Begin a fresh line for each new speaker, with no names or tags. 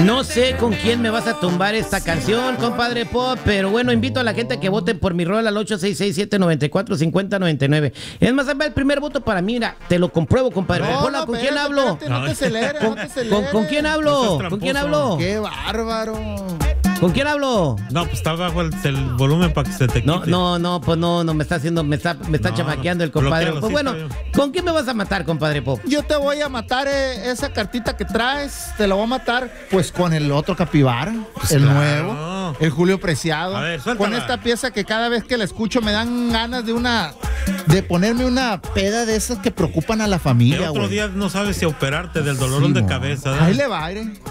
No sé con quién me vas a tumbar esta canción, compadre Pop, pero bueno, invito a la gente que vote por mi rol al 866-794-5099. Es más, el primer voto para mí, mira, te lo compruebo, compadre.
No,
Hola, ¿con quién hablo?
No te aceleres, no te aceleres.
¿Con quién hablo?
No
¿Con quién hablo?
¡Qué bárbaro!
¿Con quién hablo?
No, pues está bajo el volumen para que se te quite.
Pues no, me está chamaqueando el compadre.
bloquéalo,
Pues
sí,
bueno,
está bien.
¿con quién me vas a matar, compadre Pop?
Yo te voy a matar esa cartita que traes, te la voy a matar pues con el otro capibara, el
claro.
nuevo, el Julio Preciado.
A ver, suéltala.
Con esta pieza que cada vez que la escucho me dan ganas de ponerme una peda de esas que preocupan a la
El
familia,
otro
güey.
día no sabes si operarte del dolorón
Sí,
de
mo.
cabeza. ¿eh?
Ahí le va, aire.